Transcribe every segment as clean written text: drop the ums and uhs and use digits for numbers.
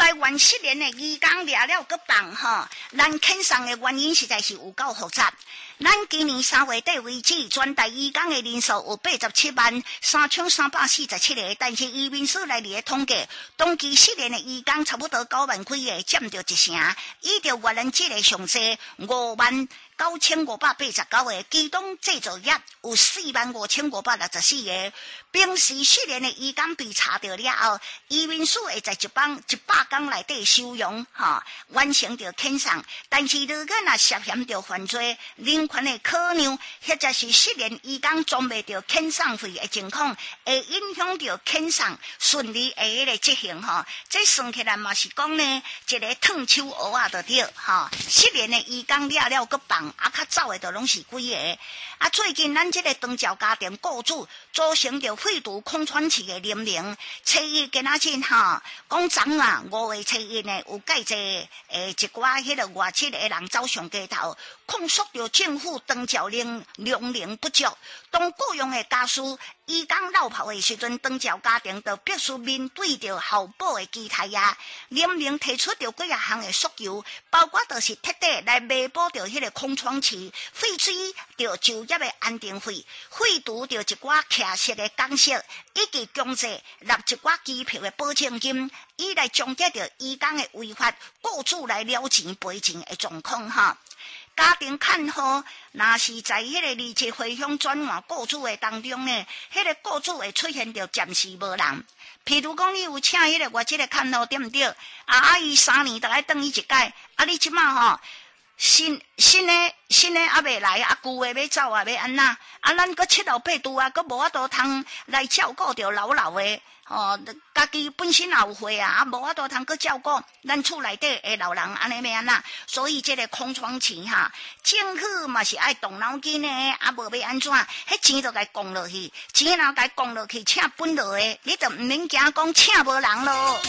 台湾失联的渔港抓了个棒哈，咱肯上的原因实在是有够复杂。咱今年3月底为止，全台渔港的人数有873347个，但是移民署来的统计，当期失联的渔港差不多9万几个，占着1成，依照越南这个上济59589个，其中制造业有45564个。平时失联的渔港被查到了后，移民署会在100天内底收容，完成着遣送。但是如果涉嫌着犯罪，人权的考量，或者是失联渔港装备着遣送费的情况，会影响着遣送顺利的迄个执行。这算起来嘛是讲呢，一个烫手蚵仔就对。失联的渔港抓了个棒，较走的就拢是几个。最近咱这个长照家庭雇主造成着废除空窗期的年龄，初一今仔日讲昨5月初一呢，有介济一寡迄个外籍的人走上街头，控诉着政府长照量能不足。当雇佣的家属渔港落跑的时阵，长照家庭就必须面对着后补的期待呀。联盟提出着几项的诉求，包括就是彻底来弥补着迄个空窗期，废除着就业的安定费，废除着一寡客式的工时，以及强制纳一寡机票的保证金，以来终结着渔港的违法雇主来了钱赔钱的状况哈。家庭看护，若是在迄个离职回乡转换雇主的当中呢，迄个雇主会出现着暂时无人。譬如讲，你有请迄个外籍的看护，对不对？伊3年就来等伊一届，你即马新的未来，旧的要走要安那？咱搁7老8度搁无法度通来照顾着老的。家己本身也有岁无法度通去照顾咱厝内底的老人，安尼要安那？所以这个空窗期政府嘛是爱动脑筋的，无要安怎？迄钱就该降落去，钱若该降落去，请本落的，你就毋免惊讲请无人咯。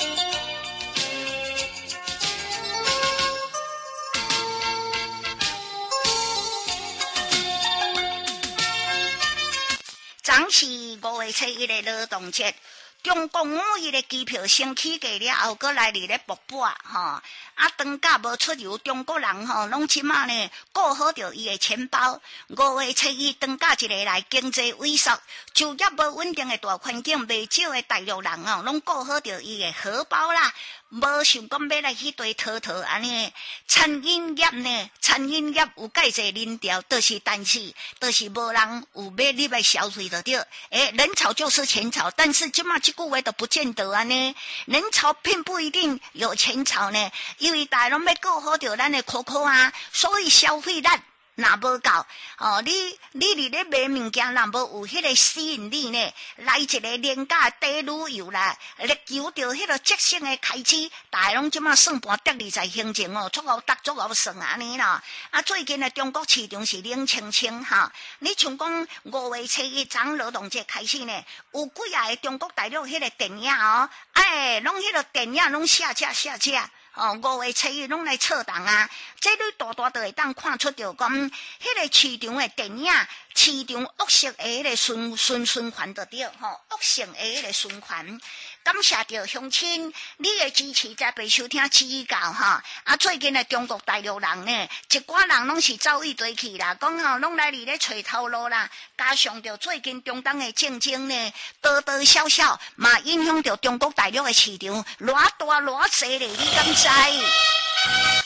昨是5月初1的劳动节，中共伊的机票升起价了后，搁来咧博博当假无出游，中国人拢即马呢顾好着伊的钱包。5月初1当假一个来，经济萎缩，就业无稳定的大环境，未少的大陆人拢顾好着伊的荷包啦。无想讲要来去对讨安尼，餐饮业有介济人调，但是无人有要你来消费就对。人潮就是钱潮，但是即马即句话都不见得安尼，人潮并不一定有钱潮呢，因为大家拢要顾好着咱的口所以消费力若无够你伫咧买物件，若无有迄个吸引力呢，来一个廉价低旅游啦，咧求着迄个即兴的开支，大家拢即马算盘得20行情足够算安尼啦。最近的中国市场是冷清清你像讲5月初1昨劳动节开始呢，有几个中国大陆迄个电影拢迄个电影拢下架。5月初1拢来测档这你大就会当看出着讲，迄个市场的电影，市场恶性的迄个循环就对恶性的迄个循环。感谢着乡亲，你的支持才被收听指教最近的中国大陆人呢，一寡人拢是走一堆去啦，讲拢来咧找头路啦，加上着最近中东的竞争呢，多多少少嘛影响着中国大陆的市场，偌大偌济咧，你敢知？